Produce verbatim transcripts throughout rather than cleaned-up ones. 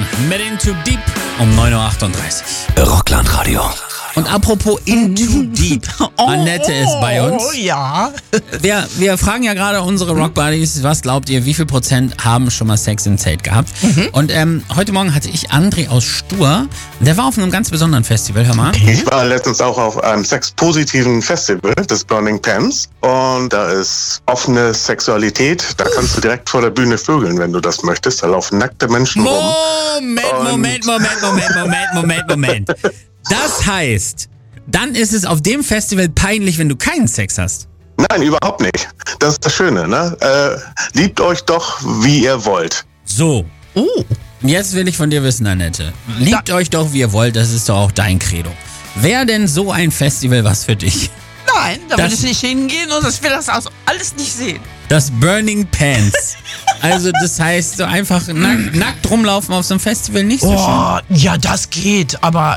mit Into Deep um neun Uhr achtunddreißig. Rockland-Radio. Und apropos Into Deep, Annette ist bei uns. Oh ja. Wir, wir fragen ja gerade unsere Rockbuddies, was glaubt ihr, wie viel Prozent haben schon mal Sex im Zelt gehabt? Mhm. Und ähm, heute Morgen hatte ich André aus Stur, der war auf einem ganz besonderen Festival, hör mal. Okay. Ich war letztens auch auf einem sexpositiven Festival, das Burning Pants. Und da ist offene Sexualität, da kannst du direkt vor der Bühne vögeln, wenn du das möchtest. Da laufen nackte Menschen rum. Moment, Moment, Moment, Moment, Moment, Moment, Moment. Das heißt, dann ist es auf dem Festival peinlich, wenn du keinen Sex hast. Nein, überhaupt nicht. Das ist das Schöne, ne? Äh, liebt euch doch, wie ihr wollt. So. Oh. Jetzt will ich von dir wissen, Annette. Liebt da- euch doch, wie ihr wollt, das ist doch auch dein Credo. Wäre denn so ein Festival was für dich? Nein, da will ich nicht hingehen und ich will das also alles nicht sehen. Das Burning Pants. Also das heißt, so einfach nack, nackt rumlaufen auf so einem Festival nicht so Oh, schön. ja, das geht, aber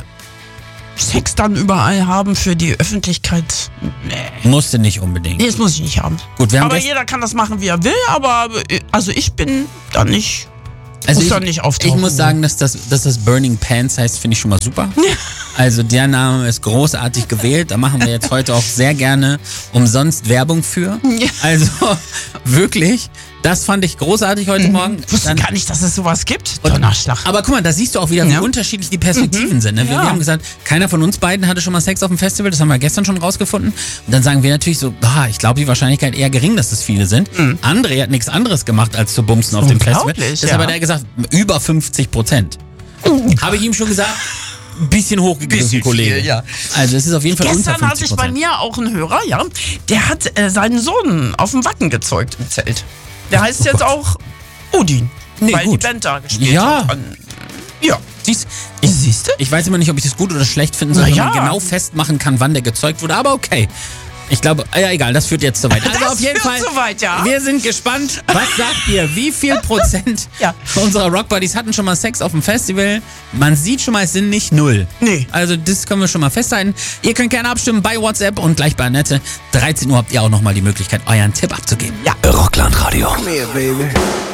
Sex dann überall haben für die Öffentlichkeit, nee. Musste nicht unbedingt. Nee, das muss ich nicht haben. Gut, wir haben aber gest- jeder kann das machen, wie er will, aber äh, also ich bin da nicht, Also muss ich, da nicht auftauchen. ich muss sagen, dass das, dass das Burning Pants heißt, finde ich schon mal super. Also der Name ist großartig gewählt. Da machen wir jetzt heute auch sehr gerne umsonst Werbung für. Ja. Also wirklich, das fand ich großartig heute Morgen. Ich wusste Dann- gar nicht, dass es sowas gibt. Und- Donnerschlag. Aber guck mal, da siehst du auch wieder, wie Ja. unterschiedlich die Perspektiven sind. Ne? Wir, Ja. wir haben gesagt, keiner von uns beiden hatte schon mal Sex auf dem Festival. Das haben wir gestern schon rausgefunden. Und dann sagen wir natürlich so, ah, ich glaube, die Wahrscheinlichkeit eher gering, dass das viele sind. Mhm. André hat nichts anderes gemacht, als zu bumsen auf dem Festival. Unglaublich, Deshalb ja. hat er gesagt, über fünfzig Prozent. Habe ich ihm schon gesagt, ein bisschen hochgegriffen, Bisschen Kollege. viel, ja. Also es ist auf jeden Fall unter Gestern hatte fünfzig ich bei Prozent. mir auch einen Hörer, ja, der hat äh, seinen Sohn auf dem Wacken gezeugt im Zelt. Der heißt jetzt auch Odin, Nee, weil gut. die Band da gespielt Ja. hat. An, ja. Siehst, ich, Siehste? ich weiß immer nicht, ob ich das gut oder schlecht finden soll, Na wenn ja. man genau festmachen kann, wann der gezeugt wurde, aber okay. Ich glaube, ja egal, das führt jetzt zu weit. Also Das auf jeden führt Fall, zu weit, ja. wir sind gespannt. Was sagt ihr? Wie viel Prozent Ja. unserer Rockbuddies hatten schon mal Sex auf dem Festival? Man sieht schon mal, es sind nicht null. Nee. Also das können wir schon mal festhalten. Ihr könnt gerne abstimmen bei WhatsApp und gleich bei Annette. dreizehn Uhr habt ihr auch nochmal die Möglichkeit, euren Tipp abzugeben. Ja. Rockland-Radio. Come here, baby.